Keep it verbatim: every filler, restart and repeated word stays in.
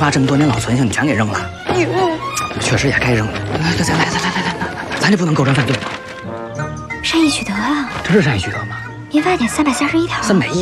把这么多年老存性你全给扔了。确实也该扔了。来来来来来来来，咱就不能构成犯罪吗？ 善意取得啊！ 这是善意取得吗？ 民法典三百三十一条。 三百一。